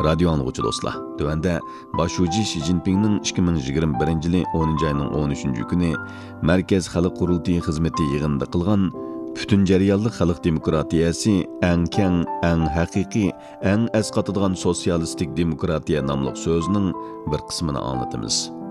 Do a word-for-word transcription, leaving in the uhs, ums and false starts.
Radio anlıqçı dostlar. Tövəndə başçı Xi Jinpingning ikki ming yigirma birinchi yili o'ninchi ayning o'n uchinchi kuni Markaz Xalq Qurultiyi xizmati yig'inida qilgan Bütün jarayonlik xalq demokratiyasi eng keng, eng haqiqiy, eng asqatadigan sotsialistik demokratiya nomli so'zning bir qismini anglatamiz.